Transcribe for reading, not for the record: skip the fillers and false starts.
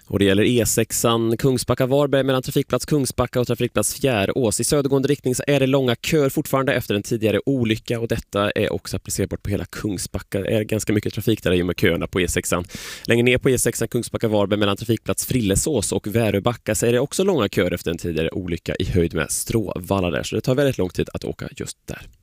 Och det gäller E6an Kungsbacka-Varberg mellan trafikplats Kungsbacka och trafikplats Fjärås. I södergående riktning så är det långa kör fortfarande efter en tidigare olycka och detta är också applicerbart på hela Kungsbacka. Det är ganska mycket trafik där i och med köerna på E6an. Längre ner på E6an Kungsbacka-Varberg mellan trafikplats Frillesås och Väröbacka så är det också långa kör efter en tidigare olycka i höjd med Stråvalla där. Så det tar väldigt lång tid att åka just där.